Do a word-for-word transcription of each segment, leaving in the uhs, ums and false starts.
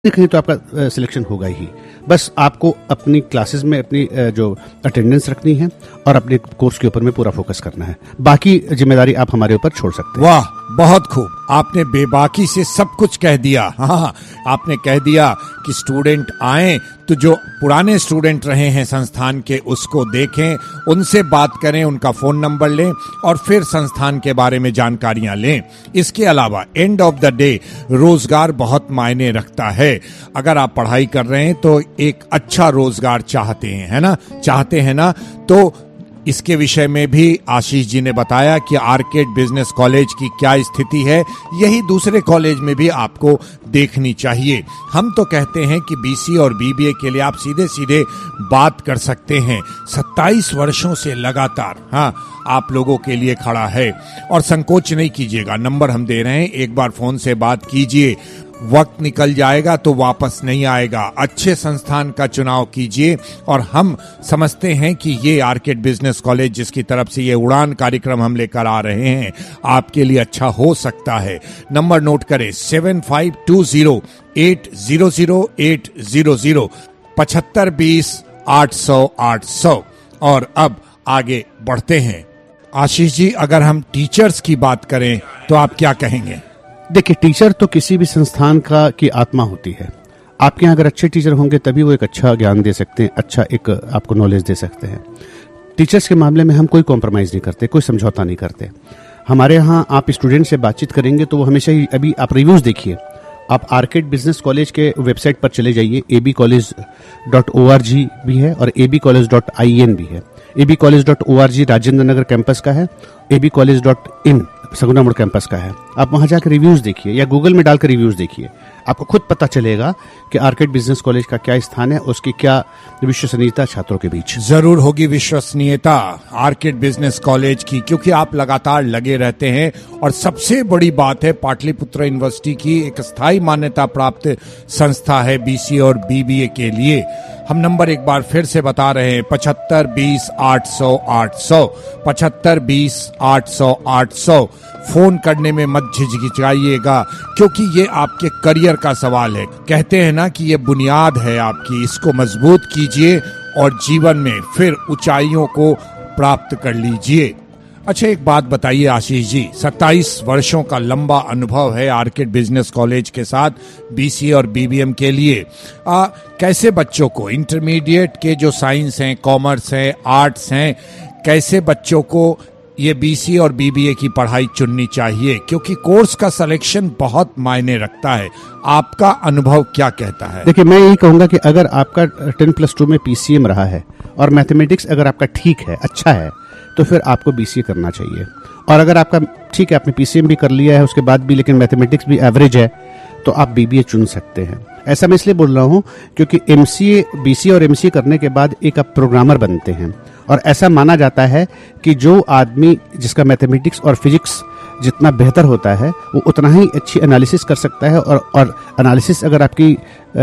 कहीं तो आपका सिलेक्शन होगा ही। बस आपको अपनी क्लासेस में अपनी जो अटेंडेंस रखनी है और अपने कोर्स के ऊपर में पूरा फोकस करना है। बाकी जिम्मेदारी आप हमारे ऊपर छोड़ सकते हैं। वाह, बहुत खूब, आपने बेबाकी से सब कुछ कह दिया। हाँ, आपने कह दिया कि स्टूडेंट आए तो जो पुराने स्टूडेंट रहे हैं संस्थान के उसको देखें, उनसे बात करें, उनका फोन नंबर लें और फिर संस्थान के बारे में जानकारियां लें। इसके अलावा एंड ऑफ द डे रोजगार बहुत मायने रखता है। अगर आप पढ़ाई कर रहे हैं तो एक अच्छा रोजगार चाहते हैं, है ना, चाहते हैं ना, तो इसके विषय में भी आशीष जी ने बताया कि आर्केड बिजनेस कॉलेज की क्या स्थिति है। यही दूसरे कॉलेज में भी आपको देखनी चाहिए। हम तो कहते हैं कि बीसी और बीबीए के लिए आप सीधे सीधे बात कर सकते हैं। सत्ताईस वर्षों से लगातार हाँ आप लोगों के लिए खड़ा है और संकोच नहीं कीजिएगा। नंबर हम दे रहे हैं, एक बार फोन से बात कीजिए। वक्त निकल जाएगा तो वापस नहीं आएगा। अच्छे संस्थान का चुनाव कीजिए और हम समझते हैं कि ये आर्केड बिजनेस कॉलेज जिसकी तरफ से ये उड़ान कार्यक्रम हम लेकर आ रहे हैं आपके लिए अच्छा हो सकता है। नंबर नोट करें, seven five to zero eight zero zero eight zero zero पचहत्तर बीस आठ सौ आठ सौ। और अब आगे बढ़ते हैं। आशीष जी, अगर हम टीचर्स की बात करें तो आप क्या कहेंगे? देखिए, टीचर तो किसी भी संस्थान का की आत्मा होती है। आपके यहाँ अगर अच्छे टीचर होंगे तभी वो एक अच्छा ज्ञान दे सकते हैं, अच्छा एक आपको नॉलेज दे सकते हैं। टीचर्स के मामले में हम कोई कॉम्प्रोमाइज़ नहीं करते, कोई समझौता नहीं करते। हमारे यहाँ आप स्टूडेंट से बातचीत करेंगे तो वो हमेशा ही, अभी आप रिव्यूज़ देखिए, आप आर्केड बिजनेस कॉलेज के वेबसाइट पर चले जाइए, A B college dot O R G भी है और A B college dot I N भी है। A B college dot O R G Rajendra Nagar campus का है, A B college dot in सगुना मोड़ कैंपस का है। आप वहां जाकर रिव्यूज देखिए या गूगल में डालकर रिव्यूज देखिए, आपको खुद पता चलेगा कि आर्केड बिजनेस कॉलेज का क्या स्थान है, उसकी क्या विश्वसनीयता छात्रों के बीच। जरूर होगी विश्वसनीयता आर्केड बिजनेस कॉलेज की, क्योंकि आप लगातार लगे रहते हैं। और सबसे बड़ी बात है, पाटलिपुत्र यूनिवर्सिटी की एक स्थायी मान्यता प्राप्त संस्था है बीसी और बीबीए के लिए। हम नंबर एक बार फिर से बता रहे हैं, पचहत्तर बीस आठ सौ आठ सौ पचहत्तर बीस आठ सौ आठ सौ। फोन करने में मत झिझकिचाइएगा, क्योंकि ये आपके करियर का सवाल है। कहते हैं ना कि ये बुनियाद है आपकी, इसको मजबूत कीजिए और जीवन में फिर ऊंचाइयों को प्राप्त कर लीजिए। अच्छा, एक बात बताइए आशीष जी, सत्ताईस वर्षों का लंबा अनुभव है आर्केड बिजनेस कॉलेज के साथ बीसी और बीबीएम के लिए। आ, कैसे बच्चों को, इंटरमीडिएट के जो साइंस हैं, कॉमर्स हैं, आर्ट्स हैं, कैसे बच्चों को ये बीसी और बीबीए की पढ़ाई चुननी चाहिए? क्योंकि कोर्स का सिलेक्शन बहुत मायने रखता है। आपका अनुभव क्या कहता है? देखिए, मैं यही कहूंगा कि अगर आपका टेन प्लस टू में पीसीएम रहा है और मैथमेटिक्स अगर आपका ठीक है, अच्छा है, तो फिर आपको बीसीए करना चाहिए। और अगर आपका ठीक है, आपने पीसीएम भी कर लिया है उसके बाद भी, लेकिन मैथमेटिक्स भी एवरेज है, तो आप बीबीए चुन सकते हैं। ऐसा मैं इसलिए बोल रहा हूँ क्योंकि एमसीए, बीसीए और एमसीए करने के बाद एक आप प्रोग्रामर बनते हैं। और ऐसा माना जाता है कि जो आदमी जिसका मैथमेटिक्स और फिजिक्स जितना बेहतर होता है वो उतना ही अच्छी एनालिसिस कर सकता है। और और एनालिसिस अगर आपकी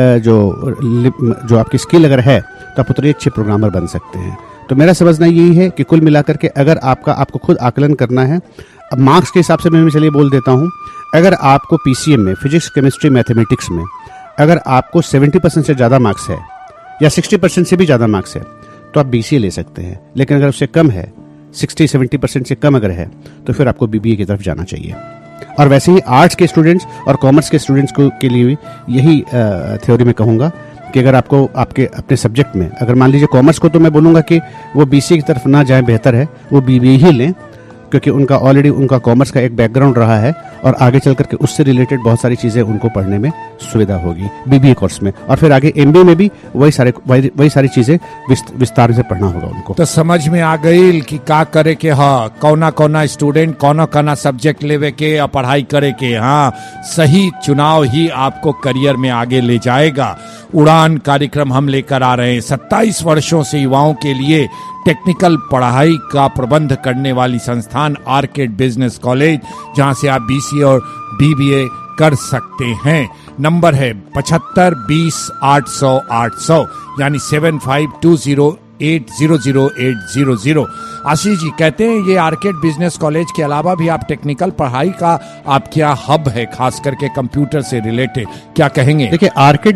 जो जो आपकी स्किल अगर है तो आप उतने अच्छे प्रोग्रामर बन सकते हैं। तो मेरा समझना यही है कि कुल मिलाकर के अगर आपका आपको खुद आकलन करना है, अब मार्क्स के हिसाब से मैं चलिए बोल देता हूँ, अगर आपको पीसीएम में फिजिक्स, केमिस्ट्री, मैथमेटिक्स में अगर आपको सत्तर परसेंट से ज़्यादा मार्क्स है या साठ परसेंट से भी ज़्यादा मार्क्स है तो आप बीसीए ले सकते हैं। लेकिन अगर उससे कम है, साठ सत्तर परसेंट से कम अगर है, तो फिर आपको बीबीए की तरफ जाना चाहिए। और वैसे ही आर्ट्स के स्टूडेंट्स और कॉमर्स के स्टूडेंट्स को के लिए भी यही थ्योरी में कहूँगा कि अगर आपको आपके अपने सब्जेक्ट में, अगर मान लीजिए कॉमर्स को, तो मैं बोलूँगा कि वो बीसीए की तरफ ना जाएं, बेहतर है वो बीबीए ही लें, क्योंकि उनका ऑलरेडी उनका कॉमर्स का एक बैकग्राउंड रहा है और आगे चल करके उससे रिलेटेड बहुत सारी चीज़ें उनको पढ़ने में सुविधा होगी बीबीए कोर्स में। और फिर आगे एमबीए में भी वही सारे वही, वही सारी चीज़ें विस्तार से पढ़ना होगा उनको। तो समझ में आ गई कि का करे के, हाँ, कौना कौना स्टूडेंट कौना कौना सब्जेक्ट लेवे के या पढ़ाई करे के। हाँ, सही चुनाव ही आपको करियर में आगे ले जाएगा। उड़ान कार्यक्रम हम लेकर आ रहे हैं। सत्ताईस वर्षों से युवाओं के लिए टेक्निकल पढ़ाई का प्रबंध करने वाली संस्थान आर्केड बिजनेस कॉलेज, जहां से आप बीसी और बीबीए कर सकते हैं। नंबर है पचहत्तर बीस आठ सौ आठ सौ, यानी seven five to zero eight zero zero eight zero zero. Ashish ji कहते हैं ये आर्केड बिजनेस कॉलेज के अलावा भी आप टेक्निकल पढ़ाई का आप क्या हब है, खास करके कंप्यूटर से रिलेटेड, क्या कहेंगे? देखिए, आर्केड